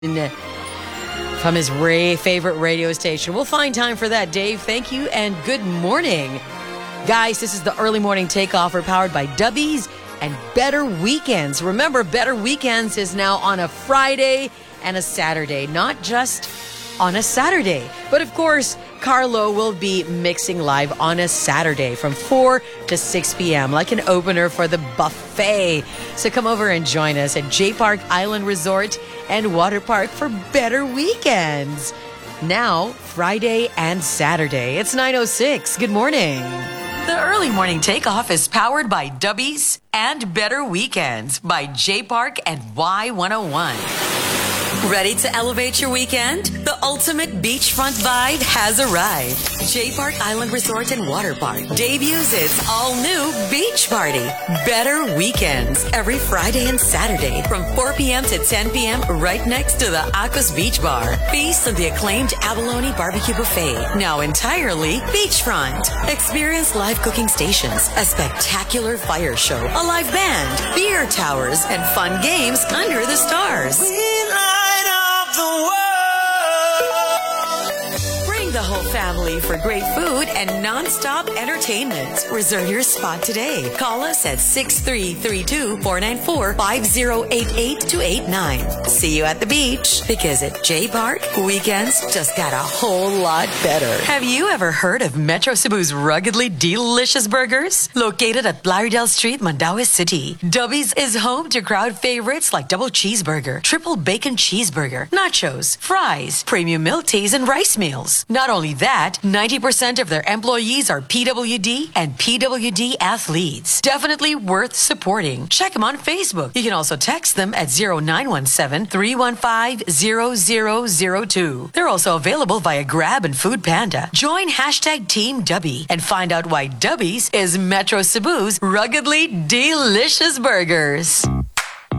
from his favorite radio station. We'll find time for that, Dave. Thank you and good morning. Guys, this is the early morning takeoff. Powered by Dubbies and Better Weekends. Remember, Better Weekends is now on a Friday and a Saturday, not just on a Saturday. But of course, Carlo will be mixing live on a Saturday from 4 to 6 p.m. like an opener for the buffet. So come over and join us at J Park Island Resort and Water Park for Better Weekends. Now, Friday and Saturday. It's 9:06. Good morning. The early morning takeoff is powered by Dubbies and Better Weekends by J Park and Y101. Ready to elevate your weekend? The ultimate beachfront vibe has arrived. J Park Island Resort and Water Park debuts its all-new beach party. Better Weekends every Friday and Saturday from 4 p.m. to 10 p.m. right next to the Akos Beach Bar. Feast on the acclaimed Abalone Barbecue Buffet, now entirely beachfront. Experience live cooking stations, a spectacular fire show, a live band, beer towers, and fun games under the stars. Bring the whole family for great food and non-stop entertainment. Reserve your spot today. Call us at 6332-494-5088-89. See you at the beach, because at J Park, weekends just got a whole lot better. Have you ever heard of Metro Cebu's ruggedly delicious burgers? Located at Lauderdale Street, Mandaue City, Dubbies is home to crowd favorites like double cheeseburger, triple bacon cheeseburger, nachos, fries, premium milk teas, and rice meals. Not only that, 90% of their employees are PWD and PWD athletes. Definitely worth supporting. Check them on Facebook. You can also text them at 0917-315-0002. They're also available via Grab and Food Panda. Join hashtag Team Dubby and find out why Dubbies is Metro Cebu's ruggedly delicious burgers.